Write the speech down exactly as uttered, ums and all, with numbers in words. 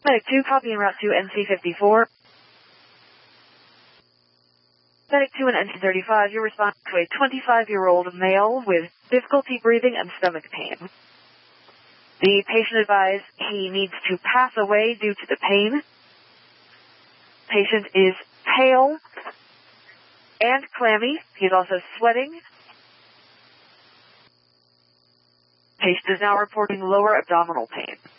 Medic two, copy en route to N C fifty-four. Medic two and N C thirty-five, you're responding to a twenty-five-year-old male with difficulty breathing and stomach pain. The patient advised he needs to pass away due to the pain. Patient is pale and clammy. He's also sweating. Patient is now reporting lower abdominal pain.